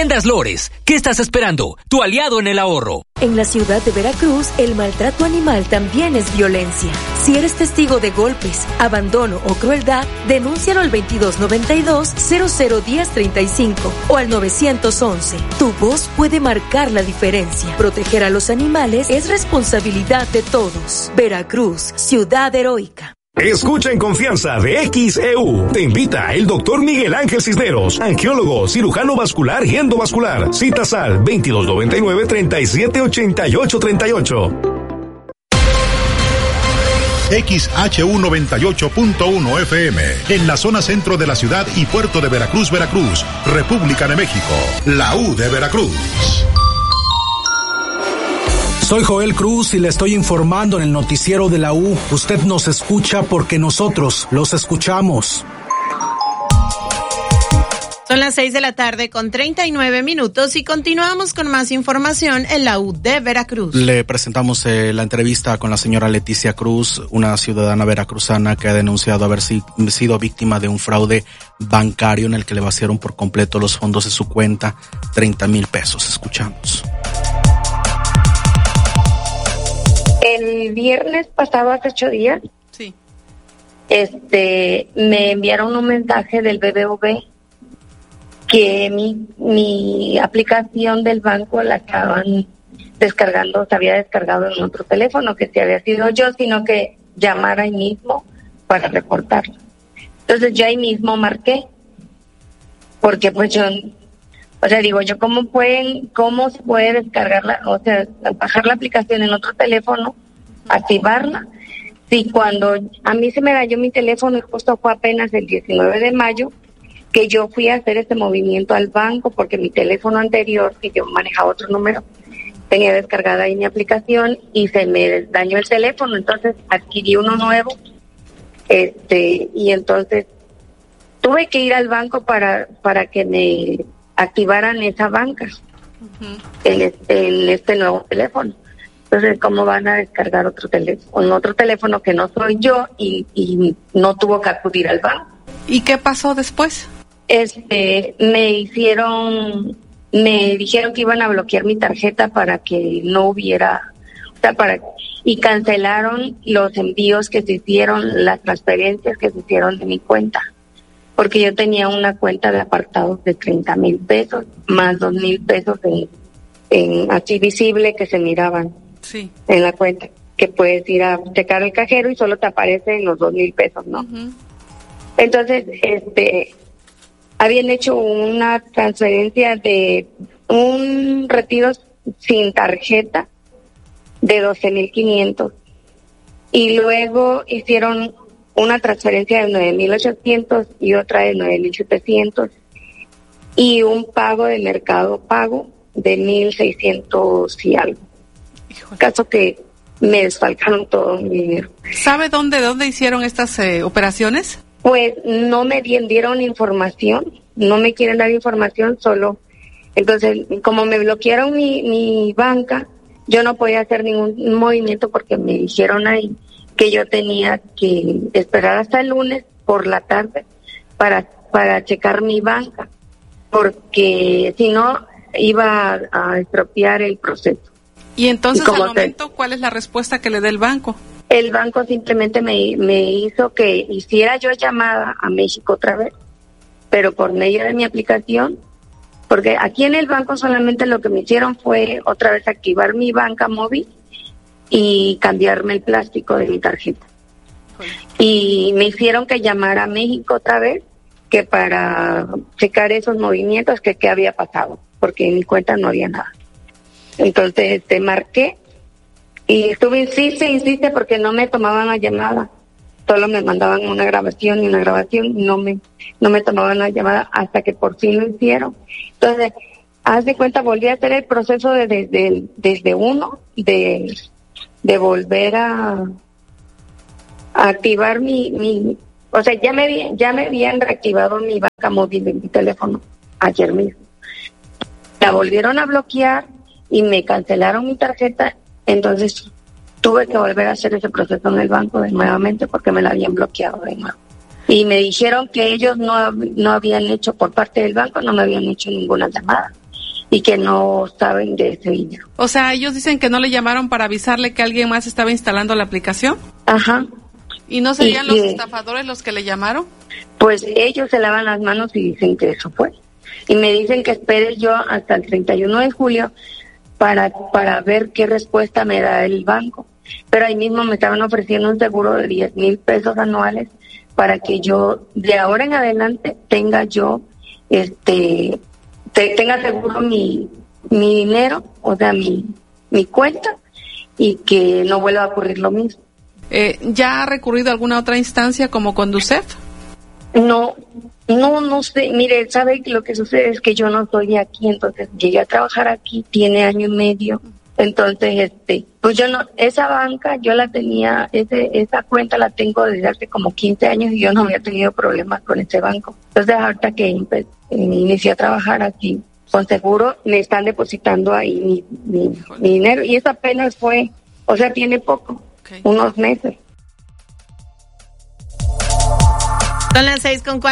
Tiendas Lores, ¿qué estás esperando? Tu aliado en el ahorro. En la ciudad de Veracruz, el maltrato animal también es violencia. Si eres testigo de golpes, abandono o crueldad, denúncialo al 2292-001035 o al 911. Tu voz puede marcar la diferencia. Proteger a los animales es responsabilidad de todos. Veracruz, ciudad heroica. Escucha en confianza de XEU. Te invita el doctor Miguel Ángel Cisneros, angiólogo, cirujano vascular y endovascular. Citas al 2299-378838. XHU 98.1 FM, en la zona centro de la ciudad y puerto de Veracruz, Veracruz, República de México. La U de Veracruz. Soy Joel Cruz y le estoy informando en el noticiero de la U. Usted nos escucha porque nosotros los escuchamos. Son las 6:39 y continuamos con más información en la U de Veracruz. Le presentamos la entrevista con la señora Leticia Cruz, una ciudadana veracruzana que ha denunciado haber sido víctima de un fraude bancario en el que le vaciaron por completo los fondos de su cuenta, 30,000 pesos. Escuchamos. El viernes pasado, hace 8 días, sí, me enviaron un mensaje del BBVA que mi aplicación del banco la estaban descargando, se había descargado en otro teléfono, que si había sido yo, sino que llamara ahí mismo para reportarlo. Entonces yo ahí mismo marqué, porque pues yo, ¿cómo se puede descargarla, bajar la aplicación en otro teléfono, activarla? Si cuando a mí se me dañó mi teléfono, justo fue apenas el 19 de mayo, que yo fui a hacer este movimiento al banco, porque mi teléfono anterior, que yo manejaba otro número, tenía descargada ahí mi aplicación y se me dañó el teléfono, entonces adquirí uno nuevo, y entonces tuve que ir al banco para que me activaran esa banca en este nuevo teléfono. Entonces, ¿cómo van a descargar otro teléfono que no soy yo y no tuvo que acudir al banco? ¿Y qué pasó después? Me dijeron que iban a bloquear mi tarjeta para que no hubiera, y cancelaron los envíos que se hicieron, las transferencias que se hicieron de mi cuenta, porque yo tenía una cuenta de apartados de 30,000 pesos, más 2,000 pesos en así visible que se miraban, sí, en la cuenta, que puedes ir a checar el cajero y solo te aparecen los 2,000 pesos, ¿no? Uh-huh. Entonces, habían hecho una transferencia de un retiro sin tarjeta de 12,500 y luego hicieron una transferencia de 9,800 y otra de 9,700 y un pago de Mercado Pago de 1,600 y algo. Híjole. Caso que me desfalcaron todo mi dinero. ¿Sabe dónde hicieron estas operaciones? Pues no me dieron información, no me quieren dar información solo. Entonces, como me bloquearon mi banca, yo no podía hacer ningún movimiento porque me dijeron ahí que yo tenía que esperar hasta el lunes por la tarde para checar mi banca, porque si no iba a estropear el proceso. Y entonces, al momento, ¿cuál es la respuesta que le da el banco? El banco simplemente me hizo que hiciera yo llamada a México otra vez, pero por medio de mi aplicación, porque aquí en el banco solamente lo que me hicieron fue otra vez activar mi banca móvil y cambiarme el plástico de mi tarjeta. Y me hicieron que llamara a México otra vez, que para checar esos movimientos que qué había pasado, porque en mi cuenta no había nada. Entonces marqué y estuve insiste porque no me tomaban la llamada, solo me mandaban una grabación y no me tomaban la llamada hasta que por fin lo hicieron. Entonces, haz de cuenta, volví a hacer el proceso desde uno de volver a activar mi ya me habían reactivado mi banca móvil en mi teléfono ayer mismo. La volvieron a bloquear y me cancelaron mi tarjeta, entonces tuve que volver a hacer ese proceso en el banco nuevamente porque me la habían bloqueado de nuevo. Y me dijeron que ellos no habían hecho, por parte del banco, no me habían hecho ninguna llamada, y que no saben de ese dinero. O sea, ellos dicen que no le llamaron para avisarle que alguien más estaba instalando la aplicación. Ajá. ¿Y no serían los estafadores los que le llamaron? Pues ellos se lavan las manos y dicen que eso fue. Y me dicen que espere yo hasta el 31 de julio para ver qué respuesta me da el banco. Pero ahí mismo me estaban ofreciendo un seguro de 10,000 pesos anuales para que yo de ahora en adelante tenga yo tenga seguro mi dinero, o sea, mi cuenta, y que no vuelva a ocurrir lo mismo. ¿Ya ha recurrido a alguna otra instancia como Conducef? No sé. Mire, ¿sabe lo que sucede? Es que yo no estoy aquí, entonces llegué a trabajar aquí, tiene 1 año y medio. Entonces, pues yo no, esa banca yo la tenía, esa cuenta la tengo desde hace como 15 años y yo no había tenido problemas con ese banco. Entonces, ahorita que inicié a trabajar aquí, con seguro me están depositando ahí mi dinero, y eso apenas fue, o sea, tiene poco, unos meses. Son las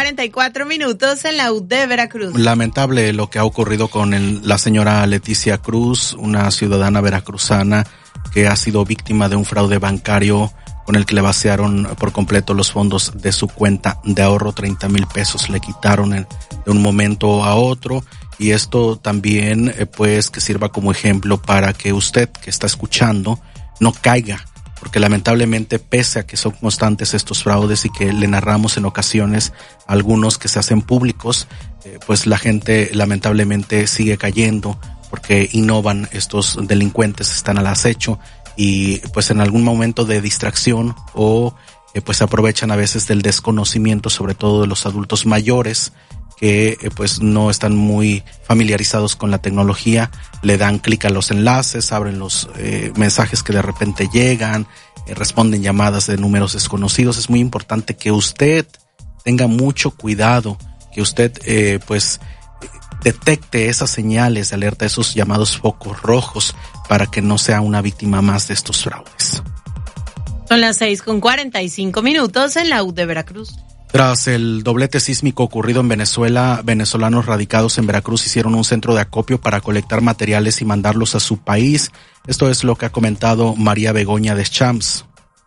6:44 en la UD de Veracruz. Lamentable lo que ha ocurrido con la señora Leticia Cruz, una ciudadana veracruzana que ha sido víctima de un fraude bancario con el que le vaciaron por completo los fondos de su cuenta de ahorro. 30,000 pesos le quitaron de un momento a otro, y esto también pues que sirva como ejemplo para que usted que está escuchando no caiga, porque lamentablemente, pese a que son constantes estos fraudes y que le narramos en ocasiones algunos que se hacen públicos, pues la gente lamentablemente sigue cayendo porque innovan, estos delincuentes están al acecho y pues en algún momento de distracción o pues aprovechan a veces del desconocimiento, sobre todo de los adultos mayores, que pues no están muy familiarizados con la tecnología, le dan clic a los enlaces, abren los mensajes que de repente llegan, responden llamadas de números desconocidos. Es muy importante que usted tenga mucho cuidado, que usted pues detecte esas señales de alerta, esos llamados focos rojos, para que no sea una víctima más de estos fraudes. Son las 6:45 en la UD de Veracruz. Tras el doblete sísmico ocurrido en Venezuela, venezolanos radicados en Veracruz hicieron un centro de acopio para colectar materiales y mandarlos a su país. Esto es lo que ha comentado María Begoña Deschamps.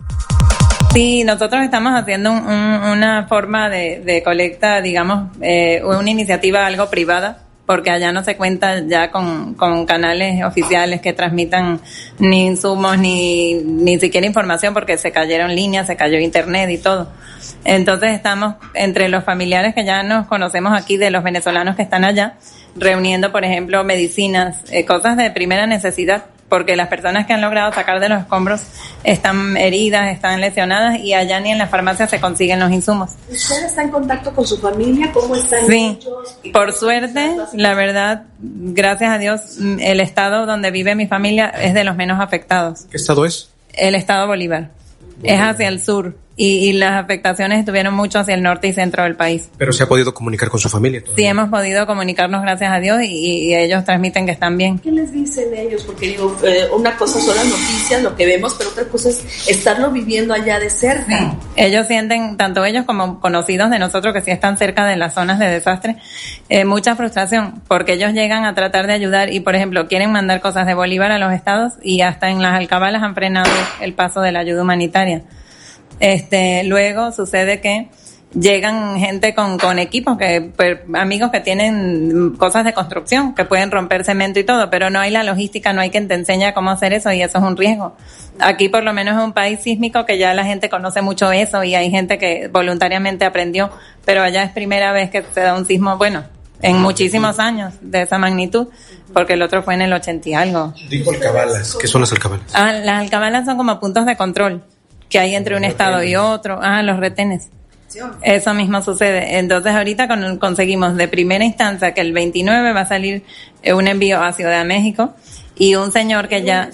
Sí, nosotros estamos haciendo una forma de colecta, digamos, una iniciativa algo privada, porque allá no se cuenta ya con canales oficiales que transmitan ni insumos ni siquiera información, porque se cayeron líneas, se cayó internet y todo. Entonces estamos entre los familiares que ya nos conocemos aquí de los venezolanos que están allá, reuniendo, por ejemplo, medicinas, cosas de primera necesidad, porque las personas que han logrado sacar de los escombros están heridas, están lesionadas, y allá ni en la farmacia se consiguen los insumos. ¿Usted está en contacto con su familia? ¿Cómo están ellos? Sí, por suerte, la verdad, gracias a Dios, el estado donde vive mi familia es de los menos afectados. ¿Qué estado es? El estado Bolívar. Es hacia el sur. Y las afectaciones estuvieron mucho hacia el norte y centro del país. ¿Pero se ha podido comunicar con su familia todavía? Sí, hemos podido comunicarnos, gracias a Dios, y ellos transmiten que están bien. ¿Qué les dicen ellos? Porque digo, una cosa son las noticias, lo que vemos, pero otra cosa es estarlo viviendo allá de cerca. Sí. Ellos sienten, tanto ellos como conocidos de nosotros que sí están cerca de las zonas de desastre, mucha frustración, porque ellos llegan a tratar de ayudar y, por ejemplo, quieren mandar cosas de Bolívar a los estados y hasta en las alcabalas han frenado el paso de la ayuda humanitaria. Luego sucede que llegan gente con equipos, amigos que tienen cosas de construcción, que pueden romper cemento y todo, pero no hay la logística, no hay quien te enseñe cómo hacer eso, y eso es un riesgo. Aquí por lo menos es un país sísmico que ya la gente conoce mucho eso y hay gente que voluntariamente aprendió, pero allá es primera vez que se da un sismo, bueno, en muchísimos años de esa magnitud, porque el otro fue en el 80 y algo. Dijo alcabalas. ¿Qué son las alcabalas? Las alcabalas son como puntos de control que hay entre un estado y otro. Los retenes. Eso mismo sucede. Entonces ahorita conseguimos de primera instancia que el 29 va a salir un envío a Ciudad de México, y un señor que ya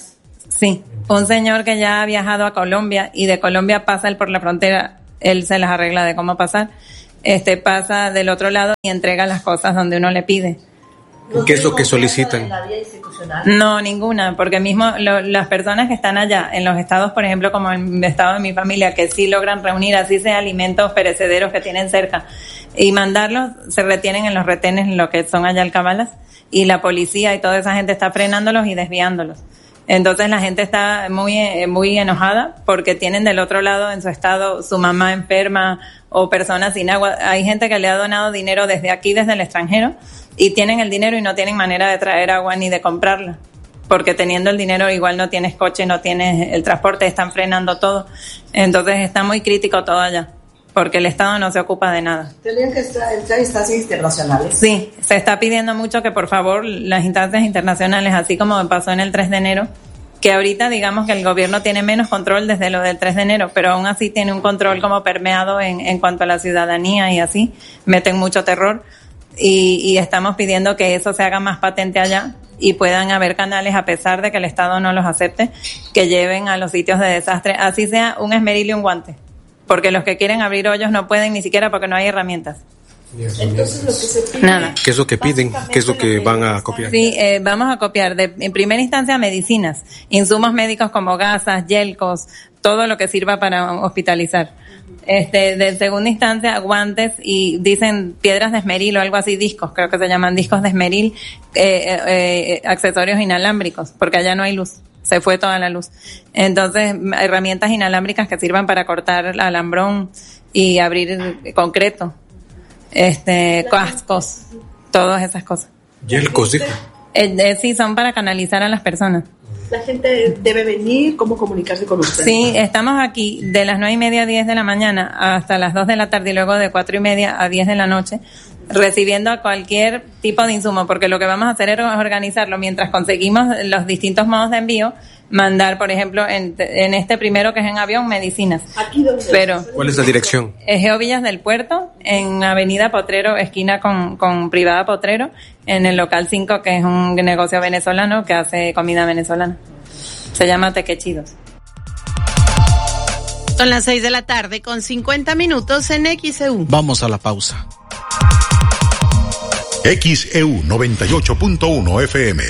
ha viajado a Colombia, y de Colombia pasa él por la frontera, él se las arregla de cómo pasar, pasa del otro lado y entrega las cosas donde uno le pide. ¿Qué es lo que solicitan? No, ninguna, porque mismo las personas que están allá en los estados, por ejemplo, como el estado de mi familia, que sí logran reunir, así sea alimentos perecederos que tienen cerca, y mandarlos, se retienen en los retenes, lo que son allá alcabalas, y la policía y toda esa gente está frenándolos y desviándolos. Entonces la gente está muy enojada porque tienen del otro lado en su estado su mamá enferma o personas sin agua. Hay gente que le ha donado dinero desde aquí, desde el extranjero, y tienen el dinero y no tienen manera de traer agua ni de comprarla. Porque teniendo el dinero igual no tienes coche, no tienes el transporte, están frenando todo. Entonces está muy crítico todo allá, porque el Estado no se ocupa de nada. ¿Tendrían que entrar instancias internacionales? Sí, se está pidiendo mucho que por favor las instancias internacionales, así como pasó en el 3 de enero, que ahorita digamos que el gobierno tiene menos control desde lo del 3 de enero, pero aún así tiene un control como permeado en cuanto a la ciudadanía y así, meten mucho terror y estamos pidiendo que eso se haga más patente allá y puedan haber canales, a pesar de que el Estado no los acepte, que lleven a los sitios de desastre, así sea un esmeril y un guante. Porque los que quieren abrir hoyos no pueden ni siquiera porque no hay herramientas. Entonces lo que se pide... Nada. ¿Qué es lo que piden? ¿Qué es lo que van a copiar? Sí, vamos a copiar en primera instancia medicinas, insumos médicos como gasas, yelcos, todo lo que sirva para hospitalizar. De segunda instancia, guantes y dicen piedras de esmeril o algo así, discos, creo que se llaman discos de esmeril, accesorios inalámbricos, porque allá no hay luz. Se fue toda la luz. Entonces, herramientas inalámbricas que sirvan para cortar el alambrón y abrir concreto. Cascos, todas esas cosas. Yelcos, dijo. Sí, son para canalizar a las personas. La gente debe venir, ¿cómo comunicarse con ustedes? Sí, estamos aquí de las 9:30 a 10 de la mañana hasta las 2 de la tarde y luego de 4:30 a 10 de la noche, recibiendo a cualquier tipo de insumo, porque lo que vamos a hacer es organizarlo mientras conseguimos los distintos modos de envío, mandar, por ejemplo, en este primero que es en avión, medicinas. ¿Aquí dónde? Pero ¿cuál es la dirección? Egeo Villas del Puerto, en Avenida Potrero, esquina con Privada Potrero, en el local 5, que es un negocio venezolano que hace comida venezolana. Se llama Tequechidos. Son las 6 de la tarde con 50 minutos en XEU. Vamos a la pausa. XEU 98.1 FM.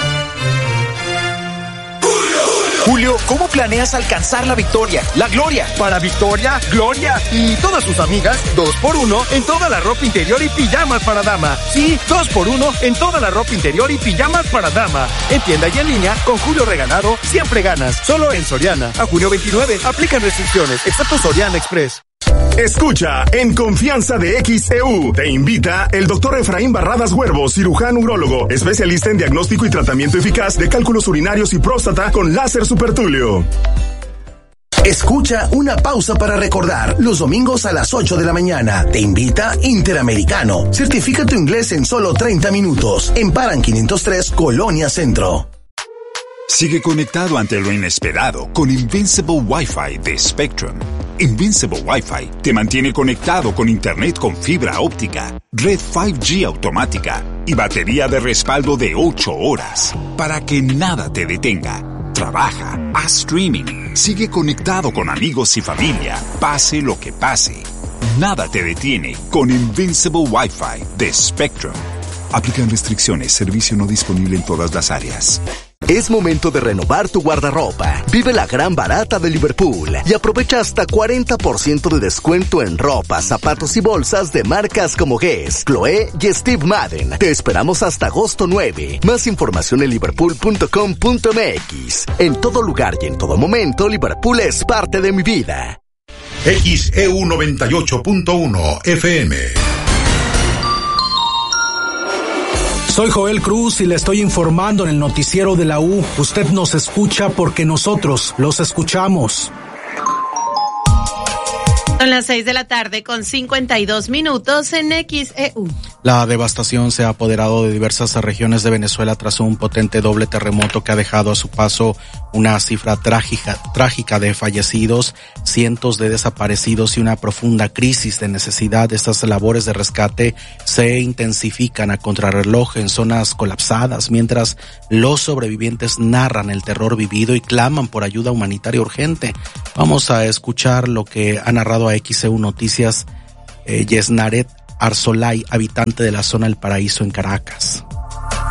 Julio, ¿cómo planeas alcanzar la victoria, la gloria? Para Victoria, Gloria y todas sus amigas, 2x1 en toda la ropa interior y pijamas para dama. Sí, 2x1 en toda la ropa interior y pijamas para dama. En tienda y en línea, con Julio Regalado, siempre ganas. Solo en Soriana. A junio 29, aplican restricciones, excepto Soriana Express. Escucha En Confianza de XEU. Te invita el doctor Efraín Barradas Huervo, cirujano urólogo, especialista en diagnóstico y tratamiento eficaz de cálculos urinarios y próstata con láser supertulio. Escucha Una Pausa para Recordar los domingos a las 8 de la mañana. Te invita Interamericano. Certifica tu inglés en solo 30 minutos. En Paran 503, Colonia Centro. Sigue conectado ante lo inesperado con Invincible Wi-Fi de Spectrum. Invincible Wi-Fi te mantiene conectado con internet con fibra óptica, red 5G automática y batería de respaldo de 8 horas para que nada te detenga. Trabaja, haz streaming, sigue conectado con amigos y familia, pase lo que pase. Nada te detiene con Invincible Wi-Fi de Spectrum. Aplican restricciones, servicio no disponible en todas las áreas. Es momento de renovar tu guardarropa. Vive la gran barata de Liverpool y aprovecha hasta 40% de descuento en ropa, zapatos y bolsas de marcas como Guess, Chloé y Steve Madden. Te esperamos hasta agosto 9. Más información en liverpool.com.mx. En todo lugar y en todo momento, Liverpool es parte de mi vida. XEU 98.1 FM. Soy Joel Cruz y le estoy informando en el noticiero de la U. Usted nos escucha porque nosotros los escuchamos. Son las 6 de la tarde con 52 minutos en XEU. La devastación se ha apoderado de diversas regiones de Venezuela tras un potente doble terremoto que ha dejado a su paso una cifra trágica de fallecidos, cientos de desaparecidos y una profunda crisis de necesidad. Estas labores de rescate se intensifican a contrarreloj en zonas colapsadas, mientras los sobrevivientes narran el terror vivido y claman por ayuda humanitaria urgente. Vamos a escuchar lo que ha narrado a XEU Noticias Yesnaret Arzolay, habitante de la zona El Paraíso en Caracas.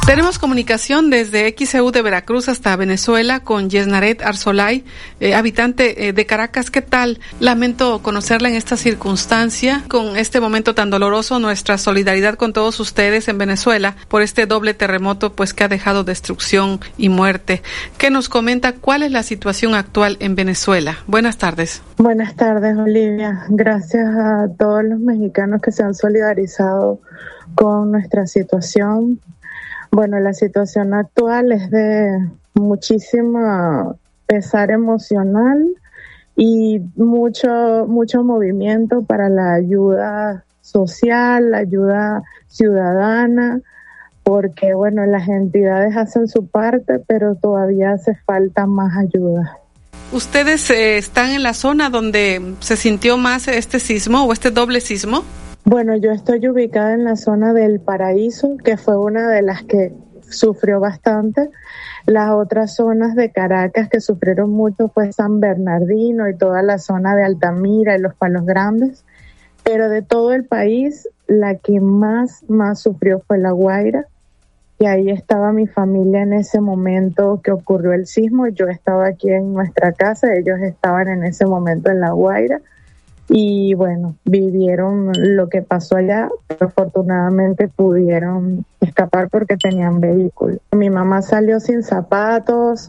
Tenemos comunicación desde XEU de Veracruz hasta Venezuela con Yesnaret Arzolay, habitante de Caracas. ¿Qué tal? Lamento conocerla en esta circunstancia, con este momento tan doloroso. Nuestra solidaridad con todos ustedes en Venezuela por este doble terremoto, pues que ha dejado destrucción y muerte. ¿Qué nos comenta? ¿Cuál es la situación actual en Venezuela? Buenas tardes. Buenas tardes, Olivia. Gracias a todos los mexicanos que se han solidarizado con nuestra situación. Bueno, la situación actual es de muchísimo pesar emocional y mucho movimiento para la ayuda social, la ayuda ciudadana, porque bueno, las entidades hacen su parte, pero todavía hace falta más ayuda. ¿Ustedes están en la zona donde se sintió más este sismo o este doble sismo? Bueno, yo estoy ubicada en la zona del Paraíso, que fue una de las que sufrió bastante. Las otras zonas de Caracas que sufrieron mucho fue San Bernardino y toda la zona de Altamira y los Palos Grandes. Pero de todo el país, la que más sufrió fue La Guaira. Y ahí estaba mi familia en ese momento que ocurrió el sismo. Yo estaba aquí en nuestra casa, ellos estaban en ese momento en La Guaira. Y bueno, vivieron lo que pasó allá, pero afortunadamente pudieron escapar porque tenían vehículo. Mi mamá salió sin zapatos,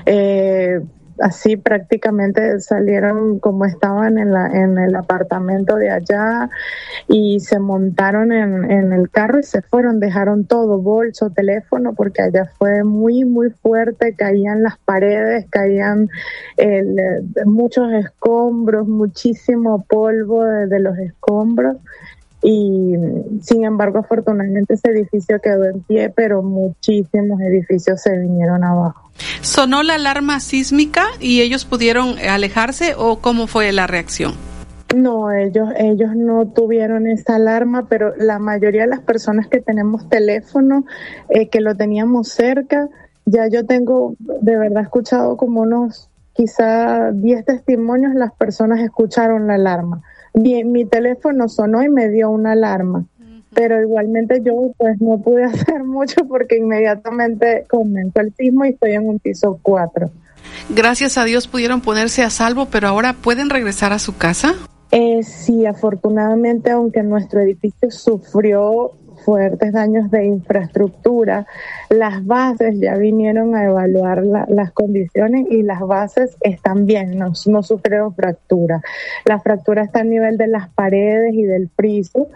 así prácticamente salieron como estaban en el apartamento de allá y se montaron en el carro y se fueron, dejaron todo, bolso, teléfono, porque allá fue muy fuerte, caían las paredes, caían muchos escombros, muchísimo polvo de los escombros. Y sin embargo, afortunadamente ese edificio quedó en pie, pero muchísimos edificios se vinieron abajo. ¿Sonó la alarma sísmica y ellos pudieron alejarse o cómo fue la reacción? No, ellos no tuvieron esa alarma, pero la mayoría de las personas que tenemos teléfono, que lo teníamos cerca, ya yo tengo de verdad escuchado como unos quizá 10 testimonios, las personas escucharon la alarma. Bien, mi teléfono sonó y me dio una alarma, pero igualmente yo pues no pude hacer mucho porque inmediatamente comenzó el sismo y estoy en un piso 4. Gracias a Dios pudieron ponerse a salvo, pero ahora ¿pueden regresar a su casa? Sí, afortunadamente, aunque nuestro edificio sufrió fuertes daños de infraestructura, las bases ya vinieron a evaluar las condiciones y las bases están bien, no sufrieron fractura. La fractura está a nivel de las paredes y del friso.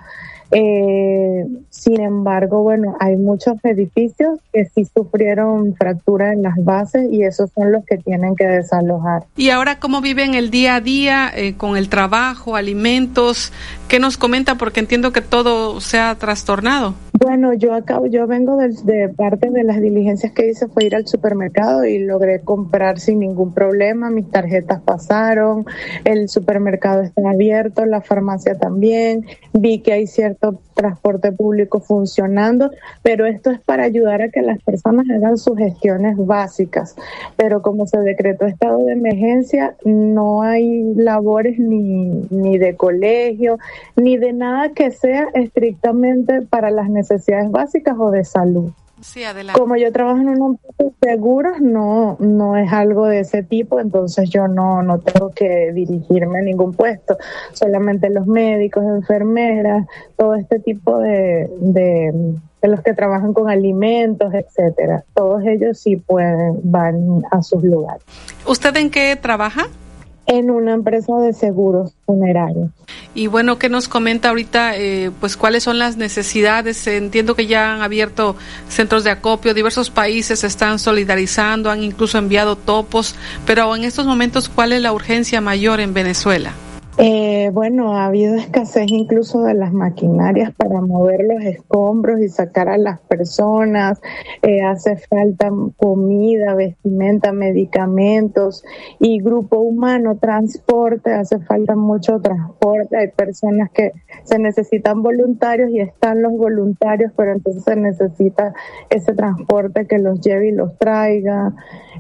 Sin embargo, bueno, hay muchos edificios que sí sufrieron fractura en las bases y esos son los que tienen que desalojar. ¿Y ahora cómo viven el día a día con el trabajo, alimentos? ¿Qué nos comenta? Porque entiendo que todo se ha trastornado. Bueno, yo vengo de parte de las diligencias que hice fue ir al supermercado y logré comprar sin ningún problema, mis tarjetas pasaron, el supermercado está abierto, la farmacia también, vi que hay cierto transporte público funcionando, pero esto es para ayudar a que las personas hagan sus gestiones básicas, pero como se decretó estado de emergencia, no hay labores ni de colegio, ni de nada que sea estrictamente para las necesidades básicas o de salud. Sí, adelante. Como yo trabajo en un empresa de seguros, no es algo de ese tipo, entonces yo no tengo que dirigirme a ningún puesto, solamente los médicos, enfermeras, todo este tipo de los que trabajan con alimentos, etcétera. Todos ellos sí van a sus lugares. ¿Usted en qué trabaja? En una empresa de seguros funerarios. Y bueno, ¿qué nos comenta ahorita? Pues cuáles son las necesidades. Entiendo que ya han abierto centros de acopio, diversos países se están solidarizando, han incluso enviado topos, pero en estos momentos, ¿cuál es la urgencia mayor en Venezuela? Bueno, ha habido escasez incluso de las maquinarias para mover los escombros y sacar a las personas. Hace falta comida, vestimenta, medicamentos y grupo humano, transporte, hace falta mucho transporte. Hay personas que se necesitan voluntarios y están los voluntarios, pero entonces se necesita ese transporte que los lleve y los traiga.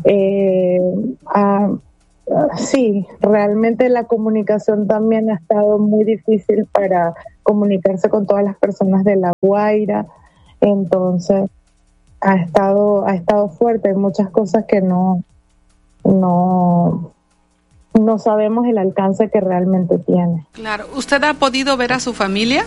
Sí, realmente la comunicación también ha estado muy difícil para comunicarse con todas las personas de La Guaira, entonces ha estado fuerte. Hay muchas cosas que no sabemos el alcance que realmente tiene. Claro. ¿Usted ha podido ver a su familia?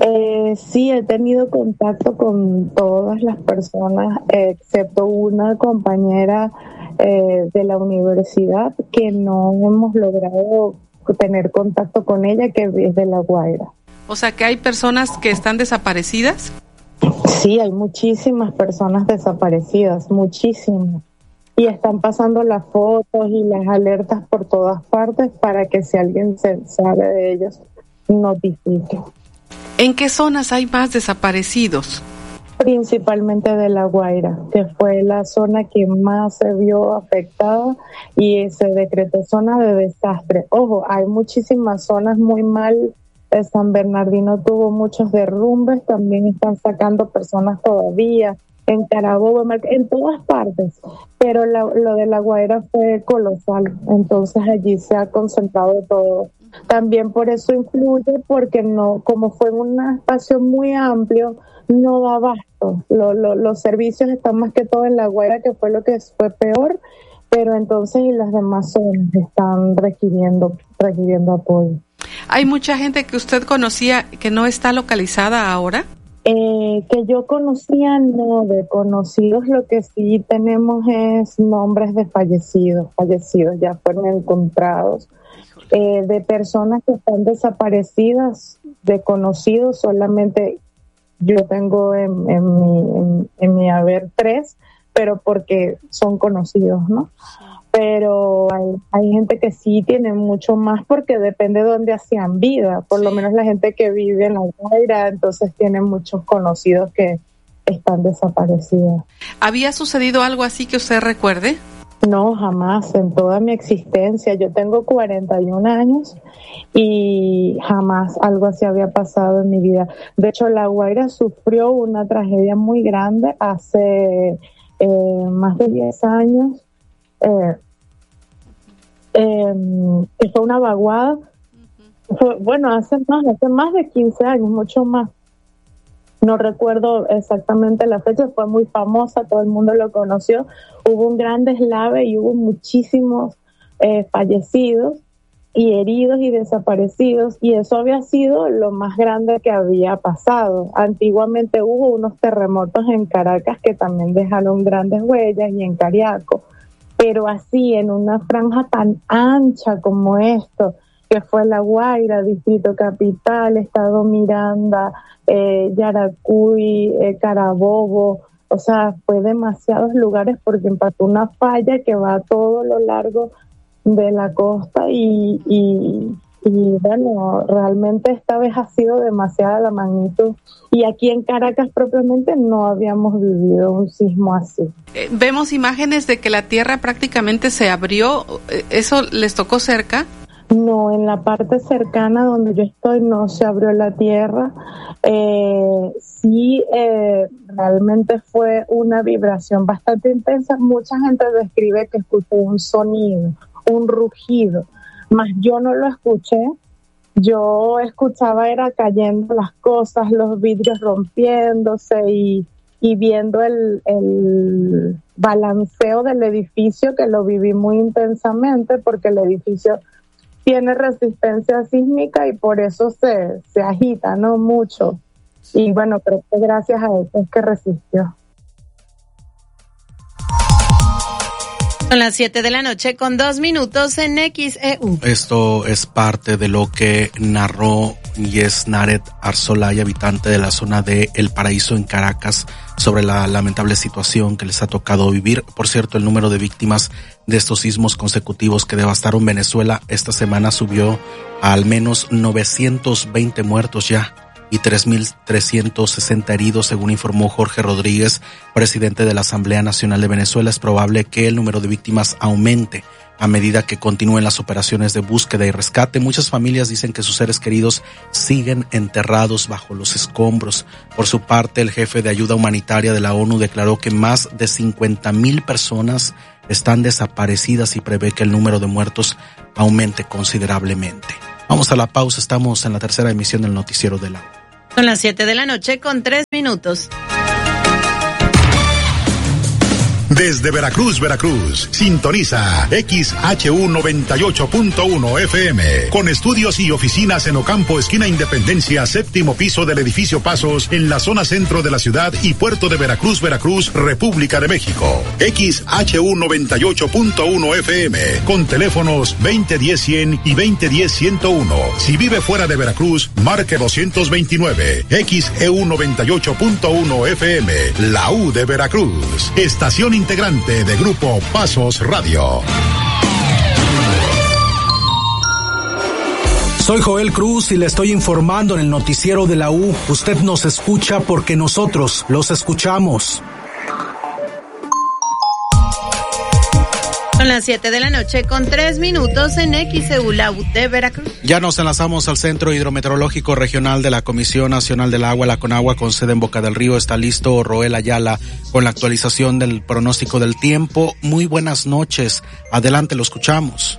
Sí, he tenido contacto con todas las personas, excepto una compañera de la universidad que no hemos logrado tener contacto con ella, que es de La Guaira. O sea, que hay personas que están desaparecidas. Sí, hay muchísimas personas desaparecidas, muchísimas. Y están pasando las fotos y las alertas por todas partes para que si alguien se sabe de ellos, notifique. ¿En qué zonas hay más desaparecidos? Principalmente de La Guaira, que fue la zona que más se vio afectada y se decretó zona de desastre. Ojo, hay muchísimas zonas muy mal. San Bernardino tuvo muchos derrumbes, también están sacando personas todavía. En Carabobo, en todas partes, pero lo de La Guaira fue colosal, entonces allí se ha concentrado todo. También por eso influye, porque no, como fue en un espacio muy amplio, no da abasto. Los servicios están más que todo en La Guaira, que fue lo que fue peor, pero entonces y las demás zonas están requiriendo apoyo. ¿Hay mucha gente que usted conocía que no está localizada ahora? Que yo conocía, no, de conocidos lo que sí tenemos es nombres de fallecidos ya fueron encontrados. De personas que están desaparecidas, de conocidos, solamente yo tengo en mi haber 3, pero porque son conocidos, ¿no? Pero hay gente que sí tiene mucho más porque depende de dónde hacían vida. Por lo menos la gente que vive en La Guaira, entonces tiene muchos conocidos que están desaparecidos. ¿Había sucedido algo así que usted recuerde? No, jamás, en toda mi existencia. Yo tengo 41 años y jamás algo así había pasado en mi vida. De hecho, La Guaira sufrió una tragedia muy grande hace más de 10 años. Que fue una vaguada, hace más de 15 años, mucho más. No recuerdo exactamente la fecha, fue muy famosa, todo el mundo lo conoció. Hubo un gran deslave y hubo muchísimos fallecidos y heridos y desaparecidos, y eso había sido lo más grande que había pasado. Antiguamente hubo unos terremotos en Caracas que también dejaron grandes huellas, y en Cariaco. Pero así, en una franja tan ancha como esto, que fue La Guaira, Distrito Capital, Estado Miranda, Yaracuy, Carabobo, o sea, fue demasiados lugares porque impactó una falla que va a todo lo largo de la costa y bueno, realmente esta vez ha sido demasiada la magnitud. Y aquí en Caracas propiamente no habíamos vivido un sismo así. Vemos imágenes de que la tierra prácticamente se abrió. ¿Eso les tocó cerca? No, en la parte cercana donde yo estoy no se abrió la tierra. Sí, realmente fue una vibración bastante intensa. Mucha gente describe que escuchó un sonido, un rugido. Mas yo no lo escuché, yo escuchaba era cayendo las cosas, los vidrios rompiéndose y viendo el balanceo del edificio, que lo viví muy intensamente porque el edificio tiene resistencia sísmica y por eso se agita, ¿no? Mucho. Y bueno, creo que gracias a eso es que resistió. Son las 7:02 en XEU. Esto es parte de lo que narró Yesnaret Arzolay, habitante de la zona de El Paraíso en Caracas, sobre la lamentable situación que les ha tocado vivir. Por cierto, el número de víctimas de estos sismos consecutivos que devastaron Venezuela esta semana subió a al menos 920 muertos ya y 3.360 heridos, según informó Jorge Rodríguez, presidente de la Asamblea Nacional de Venezuela. Es probable que el número de víctimas aumente a medida que continúen las operaciones de búsqueda y rescate. Muchas familias dicen que sus seres queridos siguen enterrados bajo los escombros. Por su parte, el jefe de ayuda humanitaria de la ONU declaró que más de 50,000 personas están desaparecidas y prevé que el número de muertos aumente considerablemente. Vamos a la pausa, estamos en la tercera emisión del Noticiero de la U. Son las 7:03. Desde Veracruz, Veracruz, sintoniza XHU 98.1 FM, con estudios y oficinas en Ocampo, esquina Independencia, séptimo piso del edificio Pasos, en la zona centro de la ciudad y puerto de Veracruz, Veracruz, República de México. XHU 98.1 FM, con teléfonos 2010-100 y 2010-101. Si vive fuera de Veracruz, marque 229. XEU 98.1 FM, la U de Veracruz, estación integrante de Grupo Pasos Radio. Soy Joel Cruz y le estoy informando en el noticiero de la U. Usted nos escucha porque nosotros los escuchamos. Son las 7:03 p.m. en XEU, la U de Veracruz. Ya nos enlazamos al Centro Hidrometeorológico Regional de la Comisión Nacional del Agua, la CONAGUA, con sede en Boca del Río. Está listo Roel Ayala con la actualización del pronóstico del tiempo. Muy buenas noches. Adelante, lo escuchamos.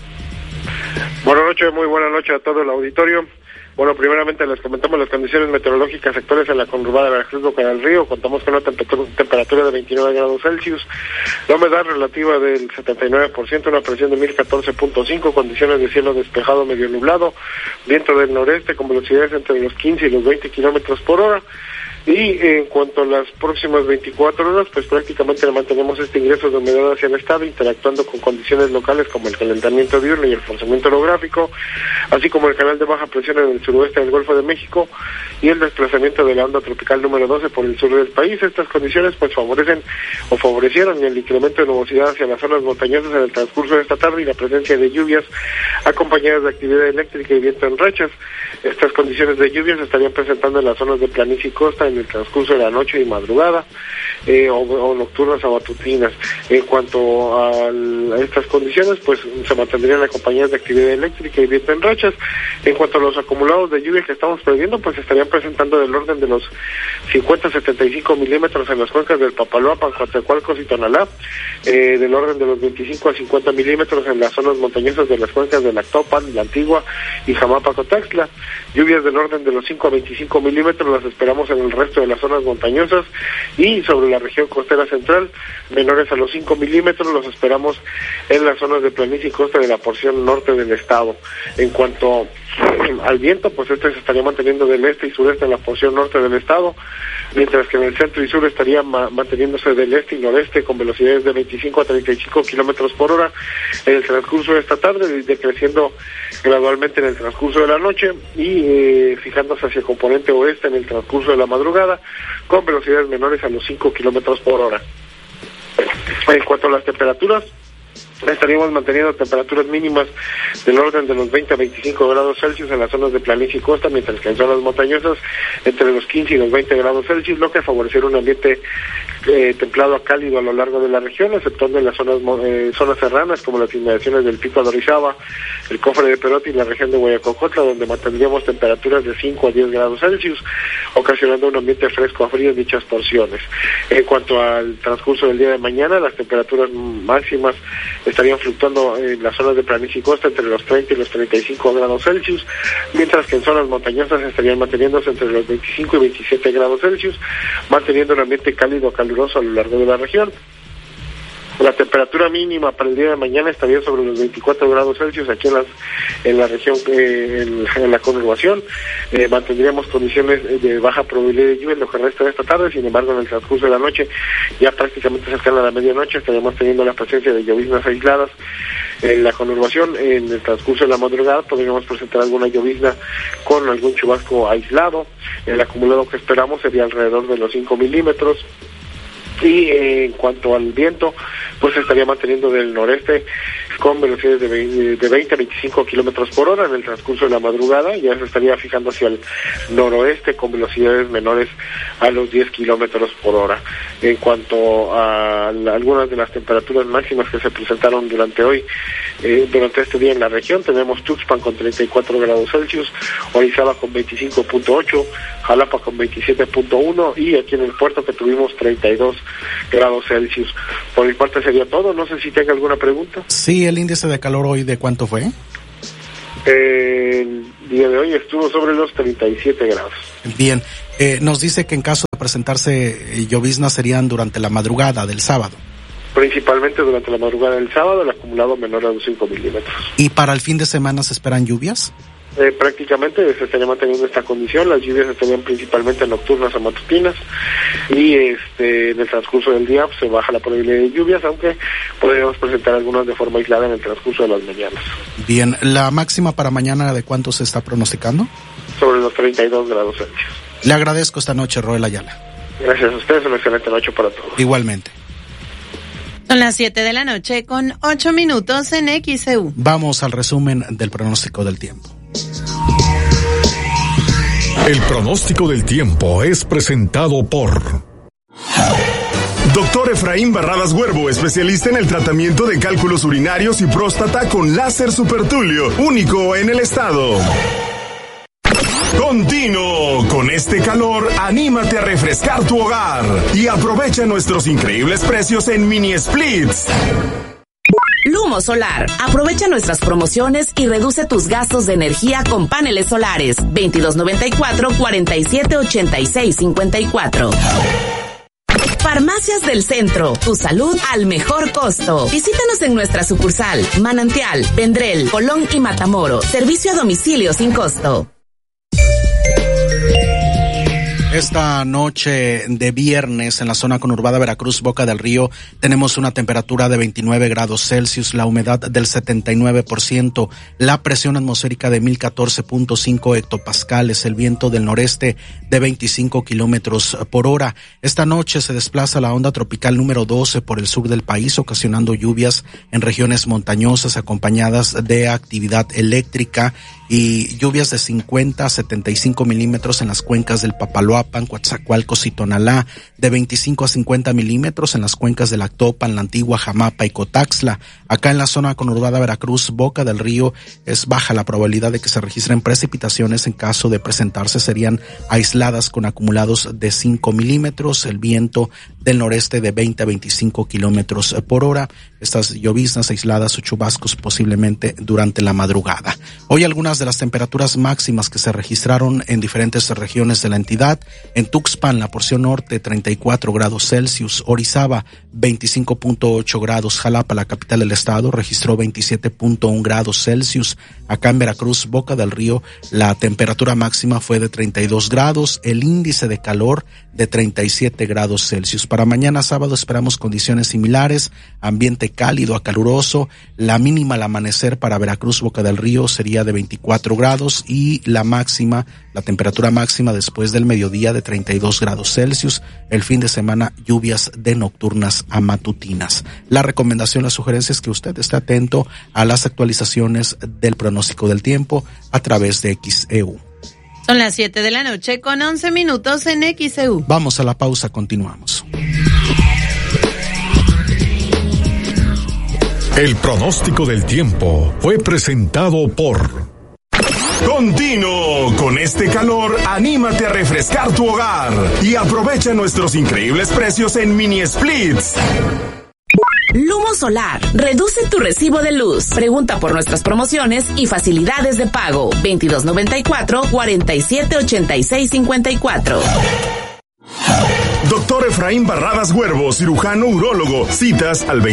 Buenas noches, muy buenas noches a todo el auditorio. Bueno, primeramente les comentamos las condiciones meteorológicas actuales en la conurbada de Veracruz, Boca del Río. Contamos con una temperatura de 29 grados Celsius, la humedad relativa del 79%, una presión de 1014.5, condiciones de cielo despejado medio nublado, viento del noreste con velocidades entre los 15 y los 20 kilómetros por hora. Y en cuanto a las próximas 24 horas, pues prácticamente mantenemos este ingreso de humedad hacia el estado, interactuando con condiciones locales como el calentamiento diurno y el forzamiento orográfico, así como el canal de baja presión en el suroeste del Golfo de México y el desplazamiento de la onda tropical número 12 por el sur del país. Estas condiciones pues favorecieron el incremento de nubosidad hacia las zonas montañosas en el transcurso de esta tarde y la presencia de lluvias acompañadas de actividad eléctrica y viento en rachas. Estas condiciones de lluvias se estarían presentando en las zonas de planicie y costa en el transcurso de la noche y madrugada, o nocturnas o matutinas. En cuanto a estas condiciones, pues se mantendrían acompañadas de actividad eléctrica y viento en rachas. En cuanto a los acumulados de lluvia que estamos previendo, pues estarían presentando del orden de los 50-75 milímetros en las cuencas del Papaloapan, Coatzacoalcos y Tonalá, del orden de los 25 a 50 milímetros en las zonas montañosas de las cuencas de Lactopan, La Antigua y Jamapa-Cotaxtla. Lluvias del orden de los 5 a 25 milímetros las esperamos en el resto de las zonas montañosas y sobre la región costera central, menores a los 5 milímetros los esperamos en las zonas de planicie y costa de la porción norte del estado. En cuanto al viento, pues este se estaría manteniendo del este y sureste en la porción norte del estado, mientras que en el centro y sur estaría manteniéndose del este y noreste con velocidades de 25 a 35 kilómetros por hora en el transcurso de esta tarde, decreciendo gradualmente en el transcurso de la noche y fijándose hacia el componente oeste en el transcurso de la madrugada con velocidades menores a los 5 kilómetros por hora. En cuanto a las temperaturas, estaríamos manteniendo temperaturas mínimas del orden de los 20 a 25 grados Celsius en las zonas de planicie y costa, mientras que en zonas montañosas entre los 15 y los 20 grados Celsius, lo que favorecerá un ambiente templado a cálido a lo largo de la región, exceptuando en las zonas serranas como las inmediaciones del Pico de Orizaba, el Cofre de Perote y la región de Huayacocotla, donde mantendríamos temperaturas de 5 a 10 grados Celsius, ocasionando un ambiente fresco a frío en dichas porciones. En cuanto al transcurso del día de mañana, las temperaturas máximas estarían fluctuando en las zonas de planicie y costa entre los 30 y los 35 grados Celsius, mientras que en zonas montañosas estarían manteniéndose entre los 25 y 27 grados Celsius, manteniendo un ambiente cálido caluroso a lo largo de la región. La temperatura mínima para el día de mañana estaría sobre los 24 grados Celsius aquí en la región, en la conurbación. Mantendríamos condiciones de baja probabilidad de lluvia en lo que resta de esta tarde. Sin embargo, en el transcurso de la noche, ya prácticamente cercana a la medianoche, estaríamos teniendo la presencia de lloviznas aisladas en la conurbación. En el transcurso de la madrugada podríamos presentar alguna llovizna con algún chubasco aislado. El acumulado que esperamos sería alrededor de los 5 milímetros. Y en cuanto al viento, pues se estaría manteniendo del noreste con velocidades de 20 a 25 kilómetros por hora en el transcurso de la madrugada. Ya se estaría fijando hacia el noroeste con velocidades menores a los 10 kilómetros por hora. En cuanto a algunas de las temperaturas máximas que se presentaron durante este día en la región, tenemos Tuxpan con 34 grados Celsius, Orizaba con 25.8, Jalapa con 27.1 y aquí en el puerto que tuvimos 32 grados Celsius. Por mi parte sería todo, no sé si tenga alguna pregunta. Sí, el índice de calor hoy, ¿de cuánto fue? El día de hoy estuvo sobre los 37 grados. Bien, nos dice que en caso de presentarse lloviznas serían durante la madrugada del sábado. principalmente durante la madrugada del sábado, el acumulado menor a los 5 milímetros. ¿Y para el fin de semana se esperan lluvias? Prácticamente se estaría manteniendo esta condición. Las lluvias estarían principalmente nocturnas a matutinas y en el transcurso del día se baja la probabilidad de lluvias, aunque podríamos presentar algunas de forma aislada en el transcurso de las mañanas. Bien, ¿la máxima para mañana de cuánto se está pronosticando? Sobre los 32 grados Celsius. Le agradezco esta noche, Roel Ayala. Gracias a ustedes, una excelente noche para todos. Igualmente. Son las 7:08 con 8 minutos en XEU. Vamos al resumen del pronóstico del tiempo. El pronóstico del tiempo es presentado por Doctor Efraín Barradas Huervo, especialista en el tratamiento de cálculos urinarios y próstata con láser supertulio, único en el estado. Continuo, con este calor, anímate a refrescar tu hogar y aprovecha nuestros increíbles precios en mini splits. Lumo Solar. Aprovecha nuestras promociones y reduce tus gastos de energía con paneles solares. 2294-478654. Farmacias del Centro. Tu salud al mejor costo. Visítanos en nuestra sucursal Manantial, Vendrell, Colón y Matamoros. Servicio a domicilio sin costo. Esta noche de viernes en la zona conurbada Veracruz, Boca del Río, tenemos una temperatura de 29 grados Celsius, la humedad del 79%, la presión atmosférica de 1014.5 hectopascales, el viento del noreste de 25 kilómetros por hora. Esta noche se desplaza la onda tropical número 12 por el sur del país, ocasionando lluvias en regiones montañosas acompañadas de actividad eléctrica y lluvias de 50 a 75 milímetros en las cuencas del Papaloapan, Coatzacoalcos y Tonalá, de 25 a 50 milímetros en las cuencas del Actopan, La Antigua, Jamapa y Cotaxla. Acá en la zona conurbada Veracruz, Boca del Río, es baja la probabilidad de que se registren precipitaciones. En caso de presentarse serían aisladas con acumulados de 5 milímetros, el viento del noreste de 20 a 25 kilómetros por hora. Estas lloviznas aisladas o chubascos posiblemente durante la madrugada. Hoy algunas de las temperaturas máximas que se registraron en diferentes regiones de la entidad: en Tuxpan, la porción norte, 34 grados Celsius, Orizaba, 25.8 grados, Jalapa, la capital del estado, registró 27.1 grados Celsius. Acá en Veracruz, Boca del Río, la temperatura máxima fue de 32 grados, el índice de calor de 37 grados Celsius. Para mañana sábado esperamos condiciones similares, ambiente cálido a caluroso, la mínima al amanecer para Veracruz, Boca del Río sería de 24 grados y la máxima, la temperatura máxima después del mediodía de 32 grados Celsius. El fin de semana lluvias de nocturnas a matutinas. La recomendación, la sugerencia es que usted esté atento a las actualizaciones del pronóstico del tiempo a través de XEU. Son las 7:11 con 11 minutos en XEU. Vamos a la pausa, continuamos. El pronóstico del tiempo fue presentado por Continuo, con este calor, anímate a refrescar tu hogar y aprovecha nuestros increíbles precios en mini splits. Lumo Solar. Reduce tu recibo de luz. Pregunta por nuestras promociones y facilidades de pago. 2294-478654. Doctor Efraín Barradas Huervo, cirujano urólogo. Citas al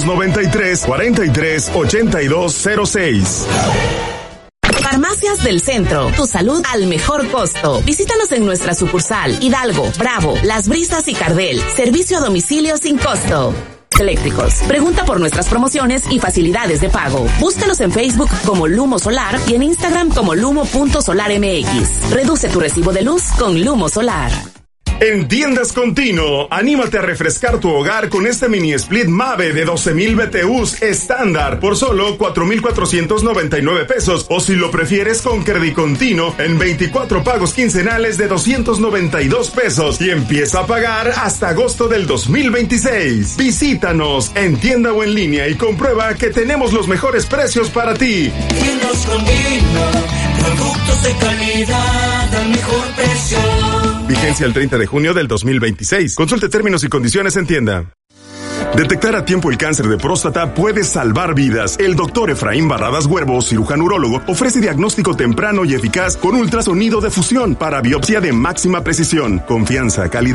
2293-438206. Farmacias del Centro. Tu salud al mejor costo. Visítanos en nuestra sucursal Hidalgo, Bravo, Las Brisas y Cardel. Servicio a domicilio sin costo. Eléctricos. Pregunta por nuestras promociones y facilidades de pago. Búscanos en Facebook como Lumo Solar y en Instagram como lumo.solarmx. Reduce tu recibo de luz con Lumo Solar. En Tiendas Continuo, anímate a refrescar tu hogar con este mini split Mave de 12,000 BTUs estándar por solo 4,499 pesos, o si lo prefieres con Credicontinuo en 24 pagos quincenales de 292 pesos y empieza a pagar hasta agosto del 2026. Visítanos en tienda o en línea y comprueba que tenemos los mejores precios para ti. Tiendas Continuo, productos de calidad al mejor precio. Vigencia el 30 de junio del 2026. Consulte términos y condiciones en tienda. Detectar a tiempo el cáncer de próstata puede salvar vidas. El doctor Efraín Barradas Huervo, cirujano urólogo, ofrece diagnóstico temprano y eficaz con ultrasonido de fusión para biopsia de máxima precisión, confianza, calidad